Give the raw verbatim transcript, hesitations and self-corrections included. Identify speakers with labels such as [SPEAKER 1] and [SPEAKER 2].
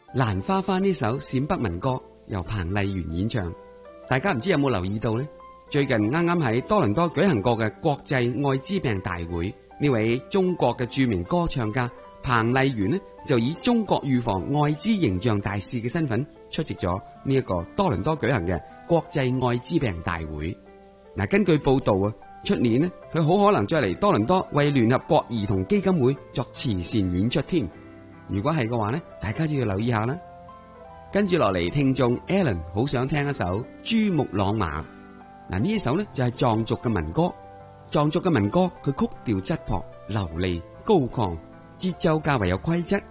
[SPEAKER 1] 蘭花花呢首陝北民歌由彭麗媛演唱，大家唔知有冇留意到呢？最近啱啱喺多倫多舉行過嘅國際艾滋病大會，呢位中國嘅著名歌唱家彭麗媛呢，就以中國預防艾滋形象大使嘅身份出席咗呢一個多倫多舉行嘅國際艾滋病大會。嗱，根據報道啊，出年呢，佢好可能再嚟多倫多為聯合國兒童基金會作慈善演出添。如果係嘅話呢，大家就要留意下啦。跟住落嚟，聽眾 Alan 好想聽一首珠穆朗瑪。嗱，呢一首呢就係藏族嘅民歌。藏族嘅民歌佢曲調質樸流利高亢，節奏較為有規則。